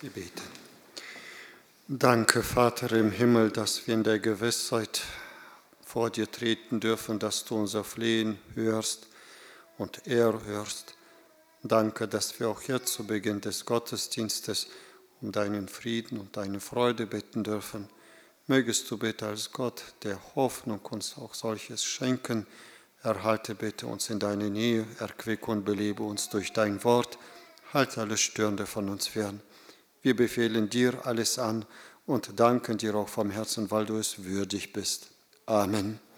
Wir beten. Danke, Vater im Himmel, dass wir in der Gewissheit vor dir treten dürfen, dass du unser Flehen hörst und erhörst. Danke, dass wir auch jetzt zu Beginn des Gottesdienstes um deinen Frieden und deine Freude bitten dürfen. Mögest du bitte als Gott, der Hoffnung uns auch solches schenken, erhalte bitte uns in deine Nähe, erquicke und belebe uns durch dein Wort, halte alles Störende von uns fern. Wir befehlen dir alles an und danken dir auch vom Herzen, weil du es würdig bist. Amen.